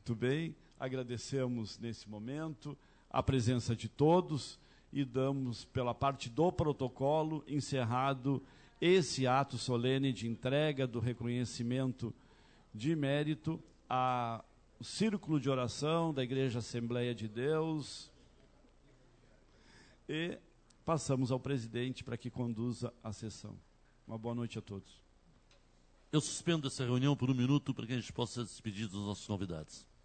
Muito bem, agradecemos nesse momento a presença de todos e damos, pela parte do protocolo, encerrado esse ato solene de entrega do reconhecimento de mérito ao Círculo de Oração da Igreja Assembleia de Deus. E passamos ao presidente para que conduza a sessão. Uma boa noite a todos. Eu suspendo essa reunião por um minuto para que a gente possa se despedir dos nossos convidados.